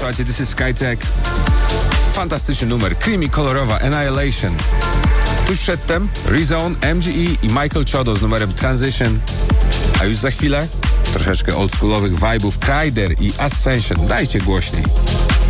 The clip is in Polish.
Słuchajcie, this is Skytech. Fantastyczny numer, creamy, kolorowa, Annihilation. Tuż przedtem Rezone, MGE i Michael Chodo z numerem Transition. A już za chwilę troszeczkę oldschoolowych vibe'ów Kryder i Ascension. Dajcie głośniej.